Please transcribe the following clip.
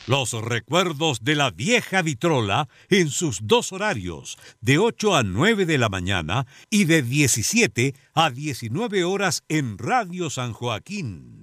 Los recuerdos de la vieja vitrola en sus dos horarios, de 8 a 9 de la mañana y de 17 a 19 horas en Radio San Joaquín.